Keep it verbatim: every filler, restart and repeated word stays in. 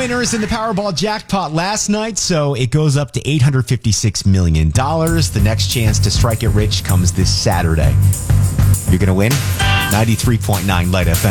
winners in the Powerball jackpot last night, so it goes up to eight hundred fifty-six million dollars. The next chance to strike it rich comes this Saturday. You're going to win? ninety-three point nine Light F M.